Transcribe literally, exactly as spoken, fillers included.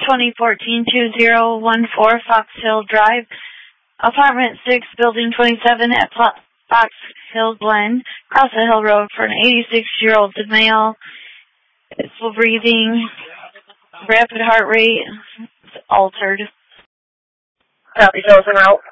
twenty fourteen two zero one four Fox Hill Drive, Apartment six, Building twenty-seven at Fox Hill Glen, Cross the Hill Road for an eighty-six-year-old male. It's breathing, rapid heart rate, it's altered. Copy, Joseph out.